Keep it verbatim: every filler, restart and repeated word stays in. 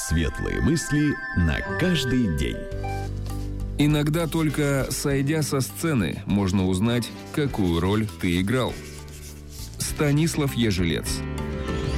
Светлые мысли на каждый день. Иногда только сойдя со сцены, можно узнать, какую роль ты играл. Станислав Ежелец.